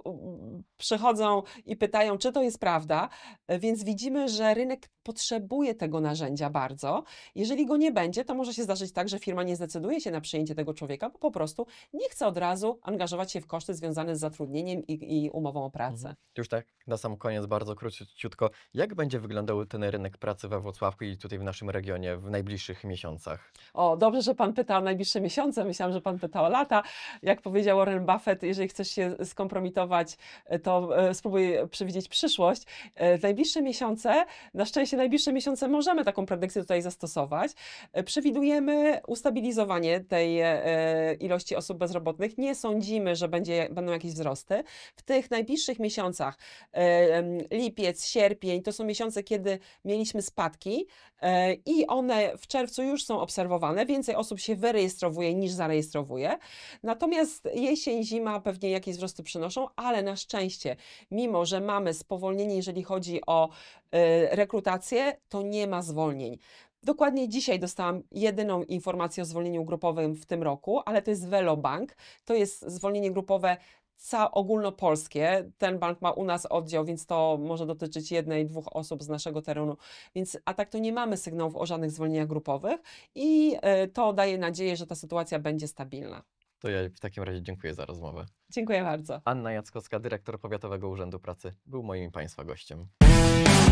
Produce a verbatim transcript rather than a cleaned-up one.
mm, przychodzą i pytają, czy to jest prawda, e, więc widzimy, że rynek potrzebuje tego narzędzia bardzo. Jeżeli go nie będzie, to może się zdarzyć tak, że firma nie zdecyduje się na przyjęcie tego człowieka, bo po prostu nie chce od razu angażować się w koszty związane z zatrudnieniem i, i umową o pracę. Mhm. Już tak na sam koniec, bardzo króciutko, jak będzie wyglądał ten rynek pracy we Włocławku i tutaj w naszym regionie w najbliższych miesiącach? O, dobrze, że pan pyta o najbliższe miesiące. Myślałam, że pan pyta o lata. Jak powiedział Warren Buffett, jeżeli chcesz się skompromitować, e, to e, spróbuj przewidzieć przyszłość. E, Najbliższe miesiące, na szczęście najbliższe miesiące możemy taką predykcję tutaj zastosować. E, Przewidujemy ustabilizowanie tej e, ilości osób bezrobotnych. Nie sądzimy, że będzie, będą jakieś wzrosty. W tych najbliższych miesiącach, e, em, lipiec, sierpień, to są miesiące, kiedy mieliśmy spadki e, i one w czerwcu już są obserwowane. Więcej osób się wyrejestrowuje niż zarejestrowuje. Natomiast jesień, zima pewnie jakieś wzrosty przynoszą, ale na szczęście, mimo że mamy spowolnienie, jeżeli chodzi o e, rekrutację, to nie ma zwolnień. Dokładnie dzisiaj dostałam jedyną informację o zwolnieniu grupowym w tym roku, ale to jest Velobank. To jest zwolnienie grupowe ca ogólnopolskie. Ten bank ma u nas oddział, więc to może dotyczyć jednej, dwóch osób z naszego terenu. Więc, a tak to nie mamy sygnałów o żadnych zwolnieniach grupowych i e, to daje nadzieję, że ta sytuacja będzie stabilna. To ja w takim razie dziękuję za rozmowę. Dziękuję bardzo. Anna Jackowska, dyrektor Powiatowego Urzędu Pracy, był moim i Państwa gościem.